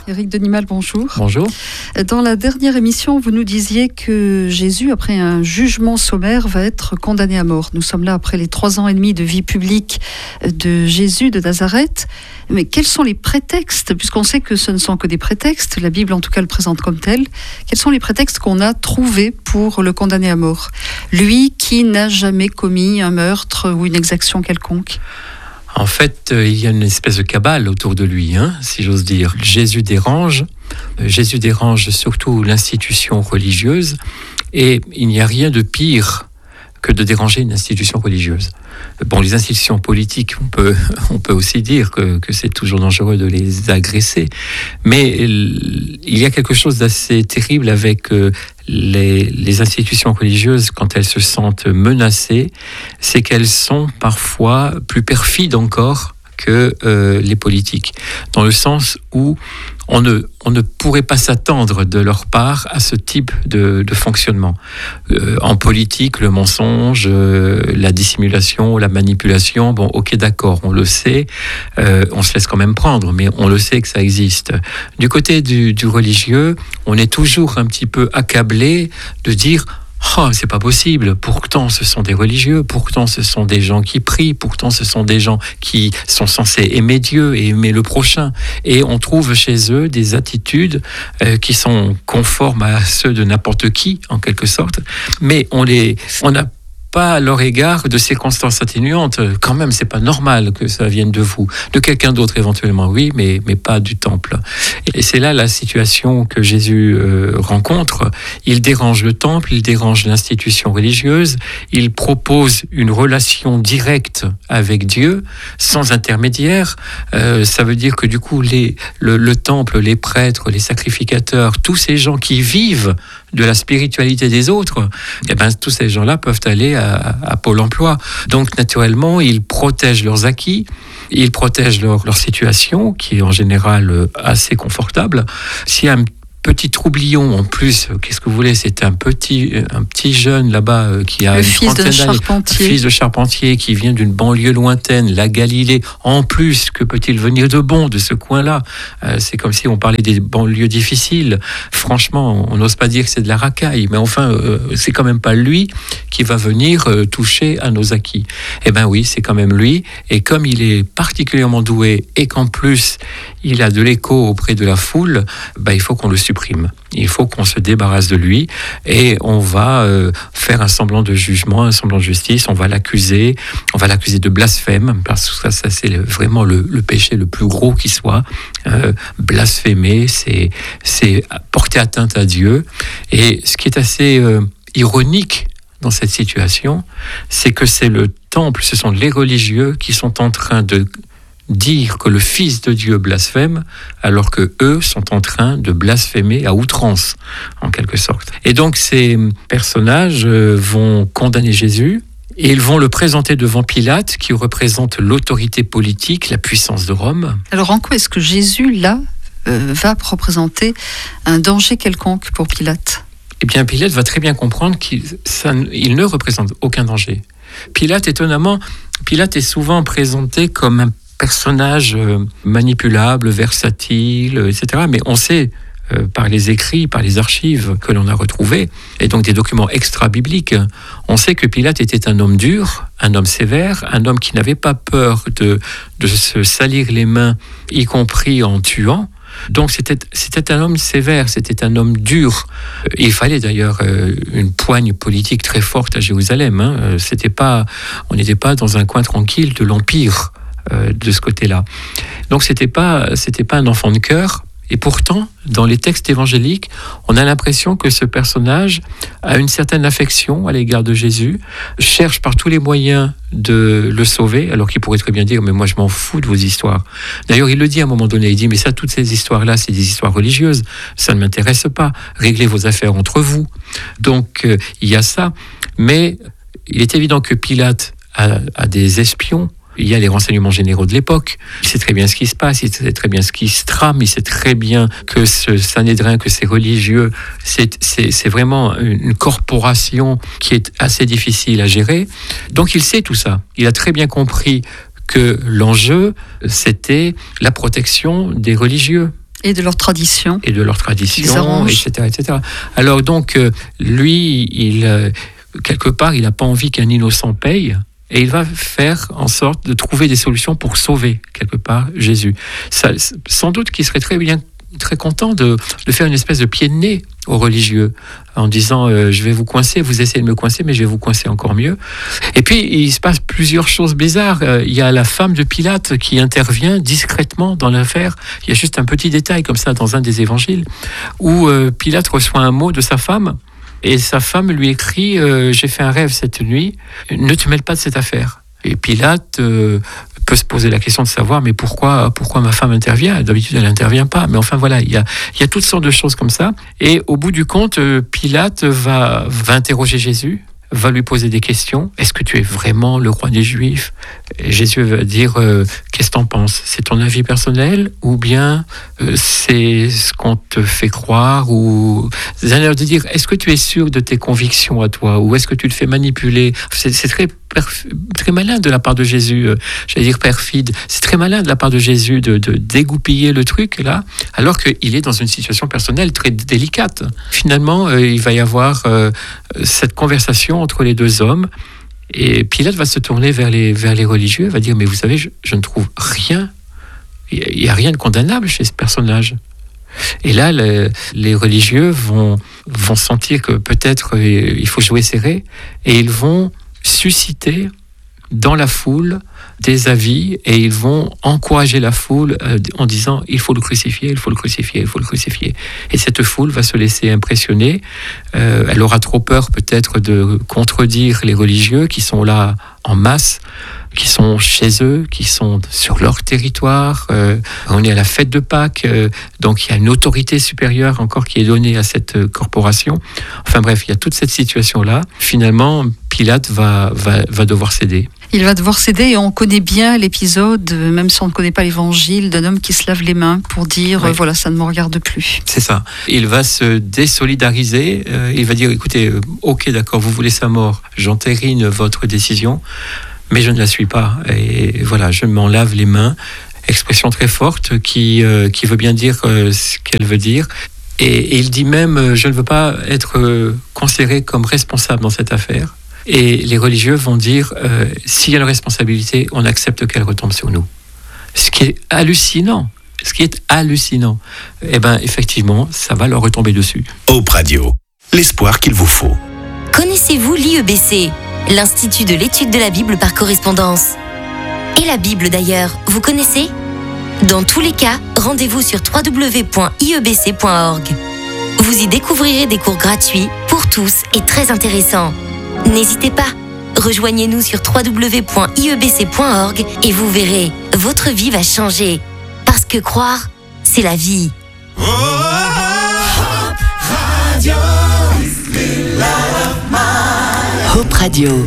Éric Denimal, bonjour. Bonjour. Dans la dernière émission, vous nous disiez que Jésus, après un jugement sommaire, va être condamné à mort. Nous sommes là après les 3 ans et demi de vie publique de Jésus de Nazareth. Mais quels sont les prétextes, puisqu'on sait que ce ne sont que des prétextes, la Bible en tout cas le présente comme tel, quels sont les prétextes qu'on a trouvés pour le condamner à mort? Lui qui n'a jamais commis un meurtre ou une exaction quelconque. En fait, il y a une espèce de cabale autour de lui, si j'ose dire. Jésus dérange surtout l'institution religieuse, et il n'y a rien de pire que de déranger une institution religieuse. Bon, les institutions politiques, on peut aussi dire que c'est toujours dangereux de les agresser, mais il y a quelque chose d'assez terrible avec les institutions religieuses quand elles se sentent menacées, c'est qu'elles sont parfois plus perfides encore que les politiques, dans le sens où on ne pourrait pas s'attendre de leur part à ce type de fonctionnement. En politique, le mensonge, la dissimulation, la manipulation, bon, ok, d'accord, on le sait, on se laisse quand même prendre, mais on le sait que ça existe. Du côté du religieux, on est toujours un petit peu accablé de dire « Oh, c'est pas possible, pourtant ce sont des religieux, pourtant ce sont des gens qui prient, pourtant ce sont des gens qui sont censés aimer Dieu et aimer le prochain. » Et on trouve chez eux des attitudes qui sont conformes à ceux de n'importe qui, en quelque sorte, mais on n'a pas à leur égard de circonstances atténuantes. Quand même, c'est pas normal que ça vienne de vous. De quelqu'un d'autre éventuellement, oui, mais pas du temple. Et c'est là la situation que Jésus rencontre. Il dérange le temple, il dérange l'institution religieuse, il propose une relation directe avec Dieu, sans intermédiaire. Ça veut dire que du coup, le temple, les prêtres, les sacrificateurs, tous ces gens qui vivent de la spiritualité des autres, tous ces gens-là peuvent aller à Pôle emploi. Donc naturellement, ils protègent leurs acquis, ils protègent leur situation, qui est en général assez confortable. S'il y a un petit troublion en plus, qu'est-ce que vous voulez, c'est un petit jeune là-bas qui a une trentaine d'années, fils de charpentier qui vient d'une banlieue lointaine, la Galilée. En plus, que peut-il venir de bon de ce coin-là? C'est comme si on parlait des banlieues difficiles. Franchement, on n'ose pas dire que c'est de la racaille, mais enfin, c'est quand même pas lui qui va venir toucher à nos acquis. Eh ben oui, c'est quand même lui. Et comme il est particulièrement doué et qu'en plus il a de l'écho auprès de la foule, il faut qu'on le supprime. Il faut qu'on se débarrasse de lui et on va faire un semblant de jugement, un semblant de justice. On va l'accuser de blasphème, parce que ça c'est vraiment le péché le plus gros qui soit. Blasphémer, c'est porter atteinte à Dieu. Et ce qui est assez ironique dans cette situation, c'est que c'est le temple, ce sont les religieux qui sont en train de dire que le Fils de Dieu blasphème, alors que eux sont en train de blasphémer à outrance, en quelque sorte. Et donc ces personnages vont condamner Jésus, et ils vont le présenter devant Pilate, qui représente l'autorité politique, la puissance de Rome. Alors en quoi est-ce que Jésus, là, va représenter un danger quelconque pour Pilate? Eh bien, Pilate va très bien comprendre qu'il ne représente aucun danger. Pilate, étonnamment, est souvent présenté comme un personnage manipulable, versatile, etc. Mais on sait, par les écrits, par les archives que l'on a retrouvées, et donc des documents extra-bibliques, on sait que Pilate était un homme dur, un homme sévère, un homme qui n'avait pas peur de se salir les mains, y compris en tuant. Donc c'était un homme sévère, c'était un homme dur. Il fallait d'ailleurs une poigne politique très forte à Jérusalem. On n'était pas dans un coin tranquille de l'Empire de ce côté-là. Donc c'était pas un enfant de cœur. Et pourtant, dans les textes évangéliques, on a l'impression que ce personnage a une certaine affection à l'égard de Jésus, cherche par tous les moyens de le sauver, alors qu'il pourrait très bien dire « mais moi je m'en fous de vos histoires ». D'ailleurs, il le dit à un moment donné, il dit « mais ça, toutes ces histoires-là, c'est des histoires religieuses, ça ne m'intéresse pas, réglez vos affaires entre vous ». Donc, il y a ça, mais il est évident que Pilate a des espions. Il y a les renseignements généraux de l'époque. Il sait très bien ce qui se passe, il sait très bien ce qui se trame, il sait très bien que ce Sanhédrin, que ces religieux, c'est vraiment une corporation qui est assez difficile à gérer. Donc il sait tout ça. Il a très bien compris que l'enjeu, c'était la protection des religieux. Et de leur tradition. Et de leur tradition, etc. Alors donc, lui, quelque part, il n'a pas envie qu'un innocent paye. Et il va faire en sorte de trouver des solutions pour sauver, quelque part, Jésus. Ça, sans doute qu'il serait très content de faire une espèce de pied de nez aux religieux, en disant je vais vous coincer, vous essayez de me coincer, mais je vais vous coincer encore mieux. Et puis, il se passe plusieurs choses bizarres. Il y a la femme de Pilate qui intervient discrètement dans l'affaire. Il y a juste un petit détail comme ça dans un des évangiles, où Pilate reçoit un mot de sa femme, et sa femme lui écrit j'ai fait un rêve cette nuit, ne te mêle pas de cette affaire. Et Pilate peut se poser la question de savoir mais pourquoi ma femme intervient. D'habitude elle n'intervient pas, mais enfin voilà, il y a toutes sortes de choses comme ça. Et au bout du compte, Pilate va interroger Jésus, va lui poser des questions. Est-ce que tu es vraiment le roi des Juifs? Et Jésus va dire qu'est-ce que t'en penses? C'est ton avis personnel ou bien c'est ce qu'on te fait croire? Ou c'est-à-dire de dire est-ce que tu es sûr de tes convictions à toi ou est-ce que tu te fais manipuler? C'est très malin de la part de Jésus, j'allais dire perfide. C'est très malin de la part de Jésus de dégoupiller le truc là, alors qu'il est dans une situation personnelle très délicate. Finalement, il va y avoir cette conversation entre les deux hommes. Et Pilate va se tourner vers les religieux, va dire mais vous savez, je ne trouve rien, il n'y a rien de condamnable chez ce personnage. Et là, les religieux vont sentir que peut-être il faut jouer serré, et ils vont susciter dans la foule des avis, et ils vont encourager la foule en disant il faut le crucifier, il faut le crucifier, il faut le crucifier. Et cette foule va se laisser impressionner. Elle aura trop peur peut-être de contredire les religieux qui sont là en masse, qui sont chez eux, qui sont sur leur territoire. On est à la fête de Pâques, donc il y a une autorité supérieure encore qui est donnée à cette corporation. Enfin bref, il y a toute cette situation-là. Finalement, Pilate va devoir céder. Il va devoir céder, et on connaît bien l'épisode, même si on ne connaît pas l'évangile, d'un homme qui se lave les mains pour dire oui. Voilà, ça ne me regarde plus. C'est ça. Il va se désolidariser, il va dire écoutez, ok d'accord, vous voulez sa mort, j'entérine votre décision, mais je ne la suis pas. Et voilà, je m'en lave les mains. Expression très forte qui veut bien dire ce qu'elle veut dire. Et il dit même je ne veux pas être considéré comme responsable dans cette affaire. Et les religieux vont dire s'il y a une responsabilité, on accepte qu'elle retombe sur nous. Ce qui est hallucinant. Eh bien, effectivement, ça va leur retomber dessus. Hope Radio, l'espoir qu'il vous faut. Connaissez-vous l'IEBC, l'Institut de l'étude de la Bible par correspondance? Et la Bible d'ailleurs, vous connaissez? Dans tous les cas, rendez-vous sur www.iebc.org. Vous y découvrirez des cours gratuits pour tous et très intéressants. N'hésitez pas, rejoignez-nous sur www.iebc.org et vous verrez, votre vie va changer. Parce que croire, c'est la vie. Hope Radio.